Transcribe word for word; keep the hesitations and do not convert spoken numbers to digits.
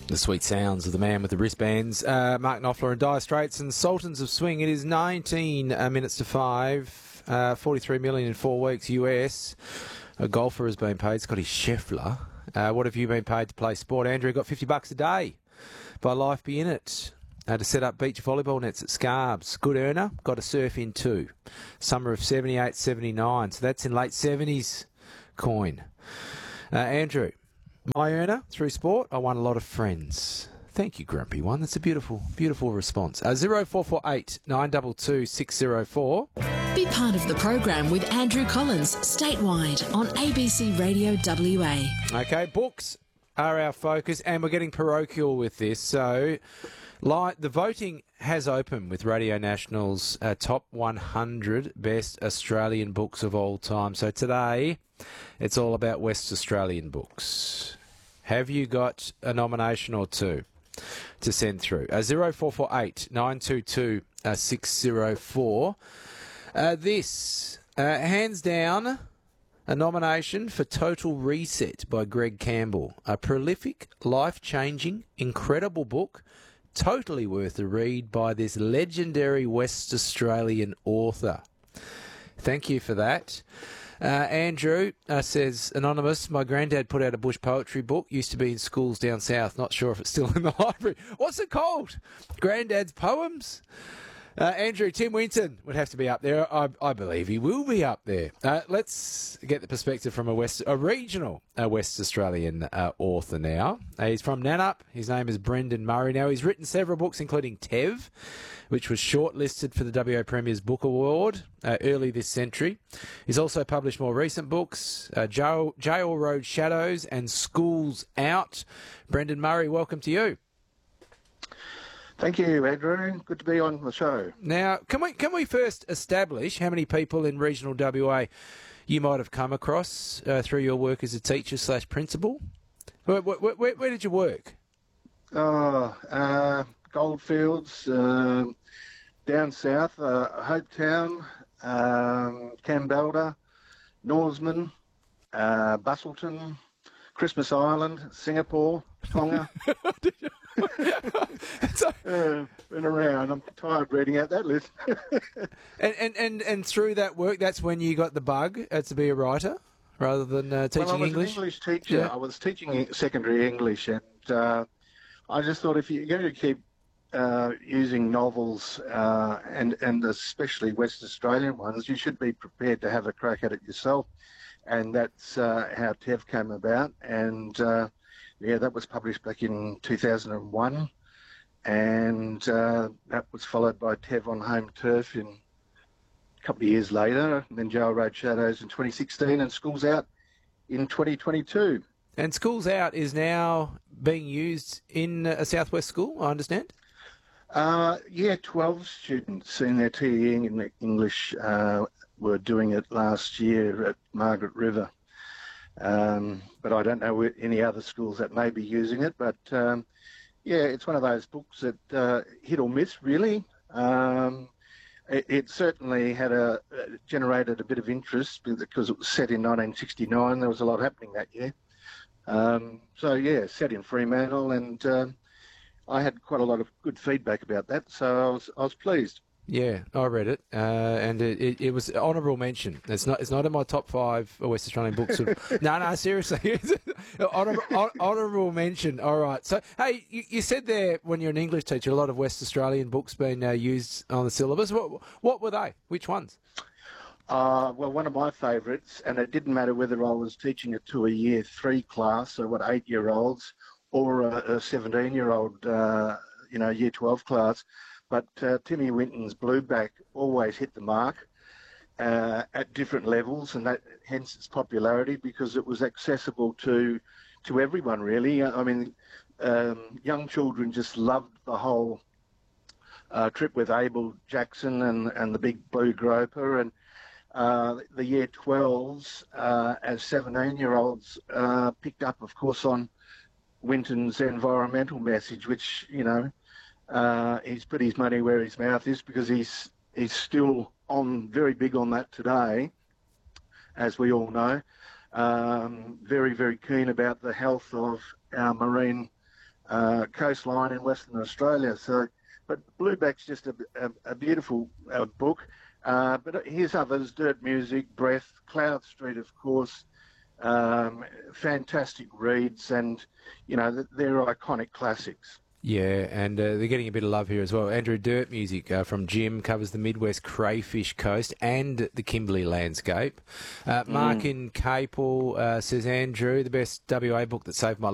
The sweet sounds of the man with the wristbands, uh, Mark Knopfler and Dire Straits and Sultans of Swing. It is nineteen uh, minutes to five, uh, forty-three million in four weeks U S. A golfer has been paid, Scotty Scheffler. Uh, what have you been paid to play sport? Andrew got fifty bucks a day by Life Be In It uh, to set up beach volleyball nets at Scarbs. Good earner, got a surf in too. Summer of seventy-eight seventy-nine, so that's in late seventies coin. Uh, Andrew. My earner through sport, I won a lot of friends. Thank you, Grumpy One. That's a beautiful, beautiful response. Uh, zero four four eight nine two two six zero four. Be part of the program with Andrew Collins, statewide on A B C Radio W A. Okay, books are our focus, and we're getting parochial with this. So, like, the voting has opened with Radio National's uh, top one hundred best Australian books of all time. So today, it's all about West Australian books. Have you got a nomination or two to send through? Uh, zero four four eight nine two two six zero four. Uh, this, uh, hands down, a nomination for Total Reset by Greg Campbell. A prolific, life-changing, incredible book, totally worth a read by this legendary West Australian author. Thank you for that. Uh, Andrew uh, says, Anonymous, my granddad put out a bush poetry book, used to be in schools down south, not sure if it's still in the library. What's it called? Granddad's Poems? Uh, Andrew, Tim Winton would have to be up there. I, I believe he will be up there. Uh, let's get the perspective from a West, a regional uh, West Australian uh, author now. Uh, he's from Nannup. His name is Brendan Murray. Now, he's written several books, including Tev, which was shortlisted for the W A Premier's Book Award uh, early this century. He's also published more recent books, uh, Jail, Jail Road Shadows and Schools Out. Brendan Murray, welcome to you. Thank you, Andrew. Good to be on the show. Now, can we can we first establish how many people in regional W A you might have come across uh, through your work as a teacher slash principal? Where, where, where, where did you work? Oh, uh, Goldfields, uh, down south, uh, Hopetown, um, Cambalda, Norseman, uh, Bustleton, Christmas Island, Singapore, Tonga. so, uh, been around. I'm tired reading out that list. and, and, and, and through that work, that's when you got the bug uh, to be a writer rather than uh, teaching well, I was English? an English teacher. Yeah. I was teaching secondary English, and uh, I just thought if you're going to keep uh, using novels, uh, and, and especially West Australian ones, you should be prepared to have a crack at it yourself. And that's uh, how Tev came about. And uh, yeah, that was published back in two thousand one, and uh, that was followed by Tev on Home Turf in a couple of years later, and then Jail Road Shadows in twenty sixteen, and Schools Out in twenty twenty-two. And Schools Out is now being used in a Southwest school, I understand? Uh, yeah, twelve students in their T E in English uh, were doing it last year at Margaret River. Um, but I don't know any other schools that may be using it. But um, yeah, it's one of those books that uh, hit or miss, really. Um, it, it certainly had a generated a bit of interest because it was set in nineteen sixty-nine. There was a lot happening that year. Um, so yeah, set in Fremantle, and uh, I had quite a lot of good feedback about that. So I was I was pleased. Yeah, I read it, uh, and it, it, it was honourable mention. It's not it's not in my top five West Australian books. Of, no, no, seriously, honourable, honourable mention. All right. So, hey, you, you said there when you're an English teacher, a lot of West Australian books being uh, used on the syllabus. What what were they? Which ones? Uh, well, one of my favourites, and it didn't matter whether I was teaching it to a year three class, so what eight-year-olds, or a seventeen-year-old, uh, you know, year twelve class. But uh, Timmy Winton's Blueback always hit the mark uh, at different levels, and that hence its popularity because it was accessible to to everyone, really. I mean, um, young children just loved the whole uh, trip with Abel Jackson and, and the big blue groper, and uh, the year twelves, uh, as seventeen-year-olds, uh, picked up, of course, on Winton's environmental message, which, you know, Uh, he's put his money where his mouth is because he's he's still on very big on that today, as we all know. Um, very, very keen about the health of our marine uh, coastline in Western Australia. So, but Blueback's just a, a, a beautiful uh, book. Uh, but here's others: Dirt Music, Breath, Cloud Street, of course. Um, fantastic reads, and you know they're iconic classics. Yeah, and uh, they're getting a bit of love here as well. Andrew, Dirt Music uh, from Jim covers the Midwest Crayfish Coast and the Kimberley landscape. Uh, Mark mm. in Capel uh, says, Andrew, the best W A book that saved my